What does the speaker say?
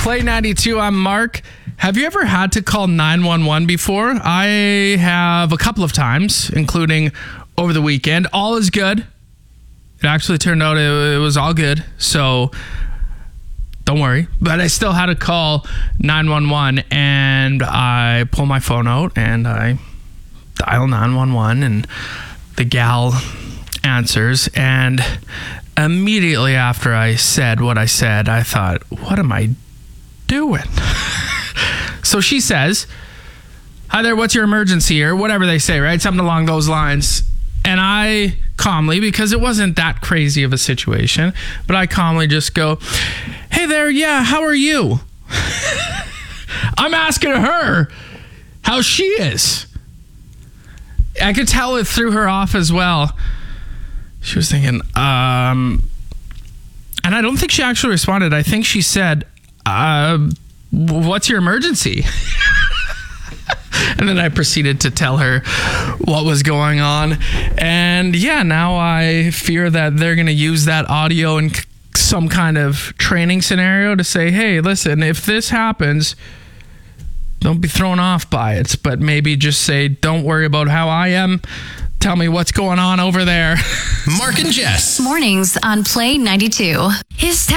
Play 92, I'm Mark. Have you ever had to call 911 before? I have a couple of times, including over the weekend. All is good. It actually turned out it was all good, so don't worry. But I still had to call 911, and I pull my phone out, and I dial 911, and the gal answers, and immediately after I said what I said, I thought, what am I doing? So she says, "Hi there, what's your emergency?" or whatever they say, right? Something along those lines. And I calmly, because it wasn't that crazy of a situation, but I calmly just go, "Hey there, yeah, how are you?" I'm asking her how she is. I could tell it threw her off as well. She was thinking, and I don't think she actually responded. I think she said, "What's your emergency?" And then I proceeded to tell her what was going on. And yeah, now I fear that they're going to use that audio in some kind of training scenario to say, "Hey, listen, if this happens, don't be thrown off by it, but maybe just say, don't worry about how I am. Tell me what's going on over there." Mark and Jess. Mornings on Play 92. His